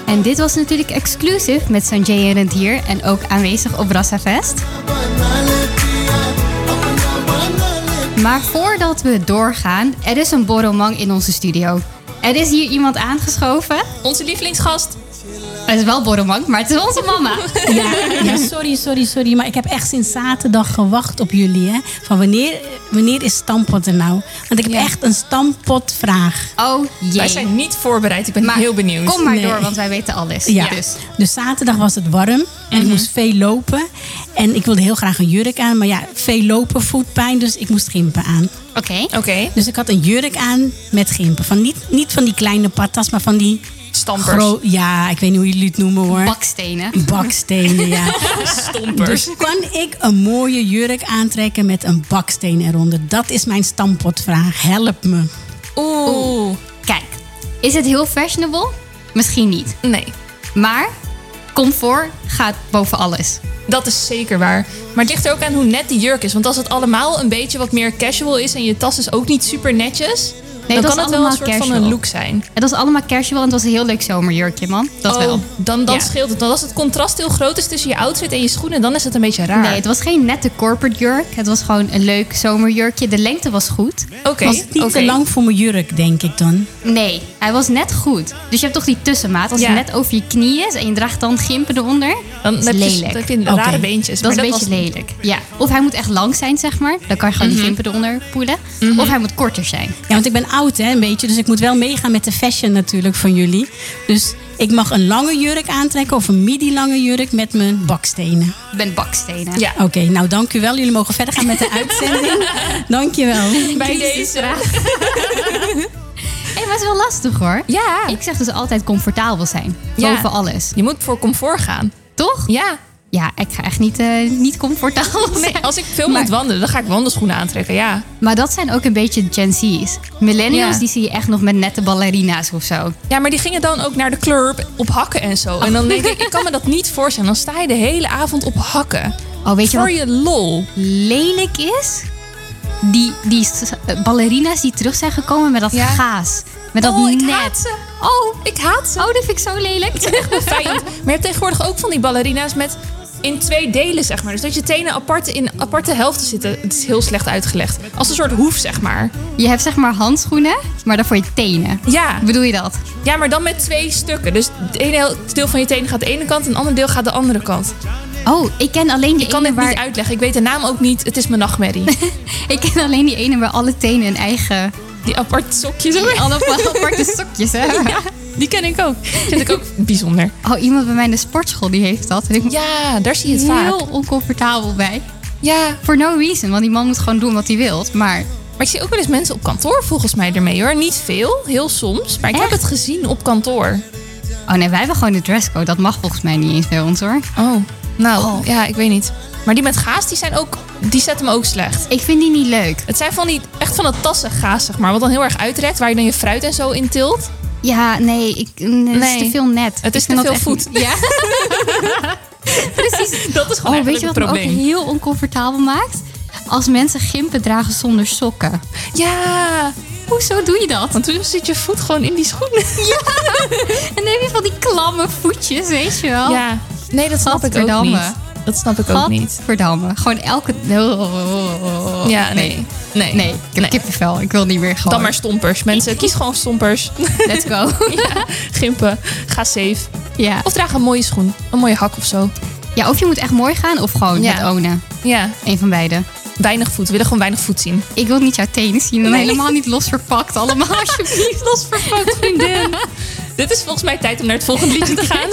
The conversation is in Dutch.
En dit was natuurlijk exclusive met Sanjay en Rentier en ook aanwezig op Rassafest. Maar voordat we doorgaan, er is een borrelmang in onze studio. Er is hier iemand aangeschoven. Onze lievelingsgast. Het is wel borrelmang, maar het is onze mama. Ja, sorry. Maar ik heb echt sinds zaterdag gewacht op jullie. Hè? Van wanneer is stampot er nou? Want ik heb echt een stampotvraag. Oh jee. Wij zijn niet voorbereid. Ik ben heel benieuwd. Kom maar door, want wij weten alles. Ja. Dus zaterdag was het warm. En ik moest veel lopen. En ik wilde heel graag een jurk aan. Maar ja, veel lopen voet pijn. Dus ik moest gimpen aan. Oké. Dus ik had een jurk aan met gimpen. Niet van die kleine patas, maar van die... Stampers. Ja, ik weet niet hoe jullie het noemen hoor. Bakstenen, ja. Stompers. Dus kan ik een mooie jurk aantrekken met een baksteen eronder? Dat is mijn stampotvraag. Help me. Oeh. Kijk, is het heel fashionable? Misschien niet. Nee. Maar comfort gaat boven alles. Dat is zeker waar. Maar het ligt er ook aan hoe net die jurk is. Want als het allemaal een beetje wat meer casual is... en je tas is ook niet super netjes... Nee, dan kan het wel een soort casual. van een look zijn. Het was allemaal casual en het was een heel leuk zomerjurkje, man. Dat wel. Dan scheelt het. Want als het contrast heel groot is tussen je outfit en je schoenen... dan is het een beetje raar. Nee, het was geen nette corporate jurk. Het was gewoon een leuk zomerjurkje. De lengte was goed. Oké. Was het niet te lang voor mijn jurk, denk ik dan? Nee, hij was net goed. Dus je hebt toch die tussenmaat. Als het net over je knie is en je draagt dan gimpen eronder... Dan is heb lelijk. Dan heb je rare beentjes. Dat is maar een beetje lelijk. Ja. Of hij moet echt lang zijn, zeg maar. Dan kan je gewoon die gimpen eronder poelen. Of hij moet korter zijn. Ja, want ik ben oud, hè, een beetje. Dus ik moet wel meegaan met de fashion natuurlijk van jullie. Dus ik mag een lange jurk aantrekken of een midi-lange jurk met mijn bakstenen. Ik ben bakstenen. Ja. Oké, nou dank u wel. Jullie mogen verder gaan met de uitzending. Dank je wel. Bij deze. Maar het is wel lastig hoor. Ja. Ik zeg dus altijd comfortabel zijn. Boven alles. Je moet voor comfort gaan. Toch? Ja. Ja, ik ga echt niet comfortabel zijn. Nee, als ik veel moet wandelen, dan ga ik wandelschoenen aantrekken, ja. Maar dat zijn ook een beetje Gen Z's. Millennials, die zie je echt nog met nette ballerina's of zo. Ja, maar die gingen dan ook naar de club op hakken en zo. En dan denk ik kan me dat niet voorstellen. Dan sta je de hele avond op hakken. Oh, weet je voor wat je lol. lelijk is? Die ballerina's die terug zijn gekomen met dat gaas. Met dat net. Ik haat ze. Ik haat ze. Oh, dat vind ik zo lelijk. Echt vervelend. Maar je hebt tegenwoordig ook van die ballerina's met in 2 delen, zeg maar. Dus dat je tenen apart in aparte helften zitten. Het is heel slecht uitgelegd. Als een soort hoef, zeg maar. Je hebt zeg maar handschoenen, maar dan voor je tenen. Ja. Bedoel je dat? Ja, maar dan met 2 stukken. Dus het ene deel van je tenen gaat de ene kant en het andere deel gaat de andere kant. Oh, ik ken alleen die Ik kan ene het niet uitleggen. Ik weet de naam ook niet. Het is mijn nachtmerrie. Ik ken alleen die ene waar alle tenen een eigen... Die aparte sokjes. Allemaal aparte sokjes, hè? Ja, die ken ik ook. Vind ik ook bijzonder. Oh, iemand bij mij in de sportschool die heeft dat. En ik Ja, daar zie je het heel vaak. oncomfortabel bij. Ja, For no reason, want die man moet gewoon doen wat hij wil. Maar maar ik zie ook wel eens mensen op kantoor volgens mij ermee hoor. Niet veel, heel soms. Maar ik heb Echt? het gezien op kantoor. oh nee, wij hebben gewoon de dresscode. Dat mag volgens mij niet eens bij ons, hoor. Oh, nou, ja, ik weet niet. Maar die met gaas, die zetten me ook slecht. Ik vind die niet leuk. Het zijn echt van dat tassen gaas, zeg maar. Wat dan heel erg uitrekt, waar je dan je fruit en zo in tilt. Ja, nee, het is te veel net. Het is Ik vind te dat veel echt voet. niet- Ja. Precies. Dat is gewoon Weet je wat me ook probleem. heel oncomfortabel maakt? Als mensen gimpen dragen zonder sokken. Ja, Hoezo doe je dat? want toen zit je voet gewoon in die schoenen. En dan heb je van die klamme voetjes, weet je wel? Ja, nee, dat snap ik ook Gadverdamme. niet. Dat snap ik ook niet. Gadverdamme. Gewoon elke... Ja, nee. Nee, ik heb kippenvel. Ik wil niet meer gewoon... Dan maar stompers. Mensen, kies gewoon stompers. Let's go. Ja, gimpen. Ga safe. Ja. Of draag een mooie schoen. Een mooie hak of zo. Ja, of je moet echt mooi gaan of gewoon Ja. het ownen. Ja, Eén van beide. weinig voet. We willen gewoon weinig voet zien. Ik wil niet jouw tenen zien. En Nee. helemaal niet los verpakt. Allemaal alsjeblieft los verpakt, vriendin. Dit is volgens mij tijd om naar het volgende liedje te gaan.